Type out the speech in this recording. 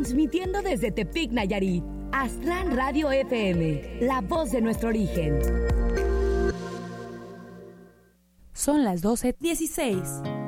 Transmitiendo desde Tepic, Nayarit. Aztlán Radio FM, la voz de nuestro origen. Son las 12:16.